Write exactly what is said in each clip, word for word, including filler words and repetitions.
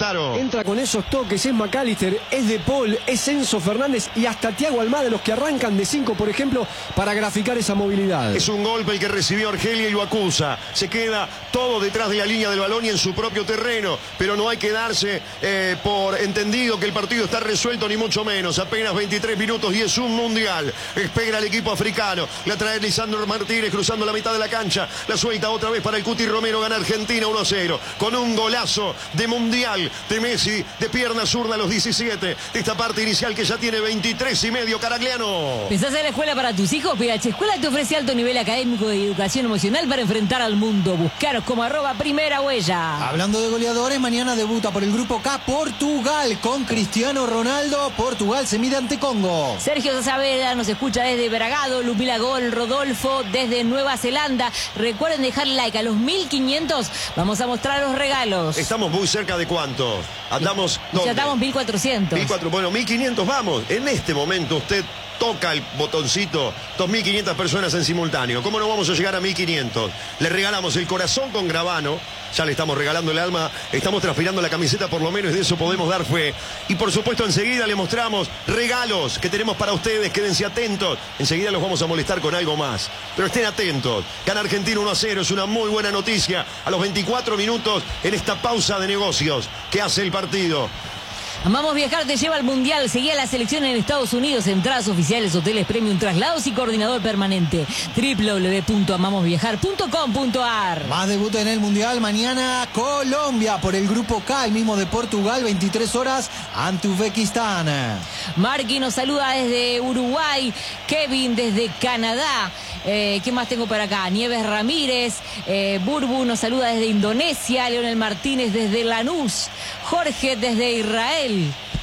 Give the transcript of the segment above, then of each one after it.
Lautaro. Entra con esos toques, es McAllister, es De Paul, es Enzo Fernández y hasta Thiago Almada, los que arrancan de cinco, por ejemplo, para graficar esa movilidad. Es un golpe el que recibió Argelia y lo acusa. Se queda todo detrás de la línea del balón y en su propio terreno. Pero no hay que darse eh, por entendido que el partido está resuelto, ni mucho menos. Apenas veintitrés minutos y es un mundial. Espera el equipo africano. La trae Lisandro Martínez cruzando la mitad de la cancha. La suelta otra vez para el Cuti Romero. Gana Argentina uno a cero. Con un golazo de mundial de Messi de pierna zurda a los diecisiete. De esta parte inicial que ya tiene veintitrés y medio, Caragliano. ¿Pensás hacer la escuela para tus hijos? P H Escuela te ofrece alto nivel académico y educación emocional para enfrentar al mundo. Buscaros como arroba primera huella. Hablando de goleadores, mañana debuta por el grupo K Portugal con Cristiano Ronaldo. Portugal se mide ante Congo. Sergio Saavedra nos escucha desde Bragado, Lupila Gol, Rodolfo desde Nueva Zelanda. Recuerden dejar like a los mil quinientos. Vamos a mostrar los regalos. Estamos muy cerca de cuánto. Andamos. Ya estamos mil cuatrocientos. mil cuatrocientos. Bueno, mil quinientos vamos. En este momento usted toca el botoncito, dos mil quinientas personas en simultáneo. ¿Cómo no vamos a llegar a mil quinientos? Le regalamos el corazón con Gravano, ya le estamos regalando el alma, estamos transpirando la camiseta por lo menos, de eso podemos dar fe. Y por supuesto enseguida le mostramos regalos que tenemos para ustedes, quédense atentos. Enseguida los vamos a molestar con algo más, pero estén atentos. Gana Argentina uno a cero, es una muy buena noticia a los veinticuatro minutos en esta pausa de negocios que hace el partido. Amamos Viajar te lleva al Mundial. Seguí a la selección en Estados Unidos. Entradas oficiales, hoteles premium, traslados y coordinador permanente. doble u doble u doble u punto amamos viajar punto com punto a r. Más debut en el Mundial. Mañana Colombia por el grupo K, el mismo de Portugal, veintitrés horas ante Uzbekistán. Marqui nos saluda desde Uruguay. Kevin desde Canadá. Eh, ¿Qué más tengo por acá? Nieves Ramírez. Eh, Burbu nos saluda desde Indonesia. Leonel Martínez desde Lanús. Jorge desde Israel.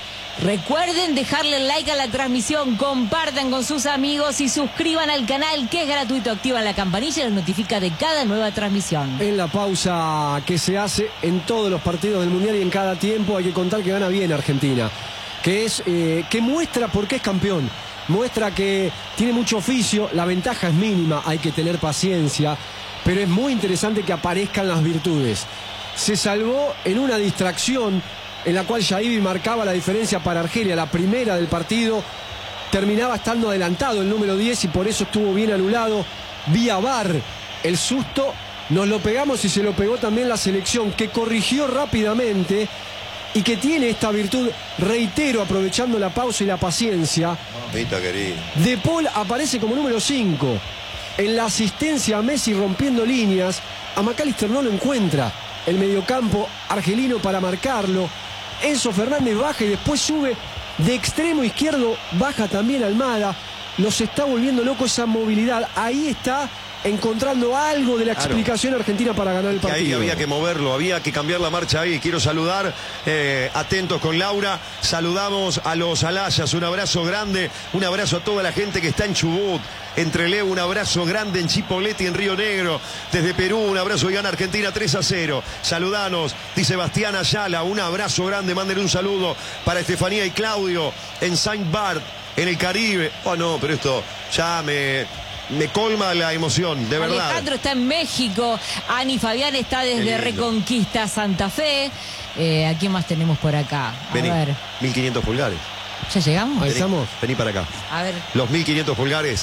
Recuerden dejarle like a la transmisión, compartan con sus amigos y suscriban al canal que es gratuito. Activan la campanilla y les notifica de cada nueva transmisión. En la pausa que se hace en todos los partidos del Mundial y en cada tiempo hay que contar que gana bien Argentina. Que, es, eh, que muestra por qué es campeón. Muestra que tiene mucho oficio, la ventaja es mínima, hay que tener paciencia. Pero es muy interesante que aparezcan las virtudes. Se salvó en una distracción en la cual Yaibi marcaba la diferencia para Argelia, la primera del partido. Terminaba estando adelantado el número diez y por eso estuvo bien anulado. Vía V A R, el susto nos lo pegamos y se lo pegó también la selección, que corrigió rápidamente y que tiene esta virtud, reitero, aprovechando la pausa y la paciencia. Mamita querida. De Paul aparece como número cinco. En la asistencia a Messi rompiendo líneas, a McAllister no lo encuentra el mediocampo argelino para marcarlo. Enzo Fernández baja y después sube de extremo izquierdo, baja también Almada. Nos está volviendo loco esa movilidad. Ahí está encontrando algo de la Claro. explicación argentina para ganar el partido. Ahí había que moverlo, había que cambiar la marcha ahí. Quiero saludar, eh, atentos con Laura, saludamos a los Alayas, un abrazo grande, un abrazo a toda la gente que está en Chubut, en Trelew, un abrazo grande en Chipoleti, en Río Negro, desde Perú, un abrazo y gana Argentina tres a cero. Saludanos, dice Bastián Ayala, un abrazo grande, mándenle un saludo para Estefanía y Claudio en Saint Bart, en el Caribe. Oh no, pero esto ya me... Me colma la emoción, de verdad. Alejandro está en México. Ani Fabián está desde Reconquista, Santa Fe. Eh, ¿A quién más tenemos por acá? A Vení, ver. mil quinientos pulgares. ¿Ya llegamos? Ahí Vení, estamos. Vení para acá. A ver. Los mil quinientos pulgares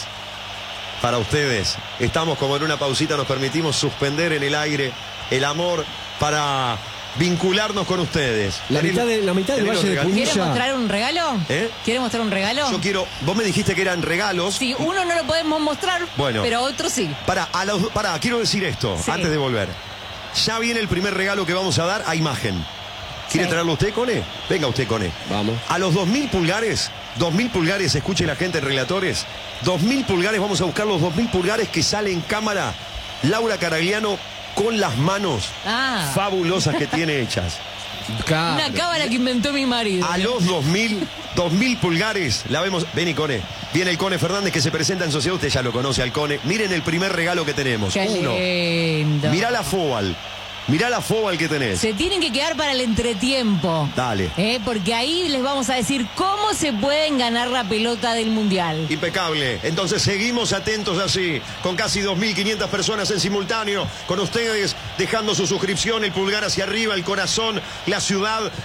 para ustedes. Estamos como en una pausita, nos permitimos suspender en el aire el amor para vincularnos con ustedes. La Tenés- mitad, de, la mitad del tenés los Valle de regalitos. ¿Quiere Punilla. mostrar un regalo? ¿Eh? ¿Quiere mostrar un regalo? Yo quiero, vos me dijiste que eran regalos. Sí, uno no lo podemos mostrar, Bueno. pero otro sí. Para, a los, para, quiero decir esto, Sí. antes de volver. Ya viene el primer regalo que vamos a dar a imagen. ¿Quiere Sí. traerlo usted, Cone? Venga usted, Cone. Vamos. A los dos mil pulgares, dos mil pulgares, escuche la gente en Relatores. dos mil pulgares, vamos a buscar los dos mil pulgares que sale en cámara Laura Caragliano con las manos Ah. fabulosas que tiene hechas. Claro. Una cámara que inventó mi marido. A los dos mil, dos mil pulgares, la vemos. Vení, Cone. Viene el Cone Fernández que se presenta en sociedad. Usted ya lo conoce al Cone. Miren el primer regalo que tenemos. Qué Uno. lindo. Mirá la Fobal. Mirá la Fobal que tenés. Se tienen que quedar para el entretiempo. Dale. Eh, porque ahí les vamos a decir cómo se pueden ganar la pelota del Mundial. Impecable. Entonces seguimos atentos así, con casi dos mil quinientas personas en simultáneo, con ustedes dejando su suscripción, el pulgar hacia arriba, el corazón, la ciudad.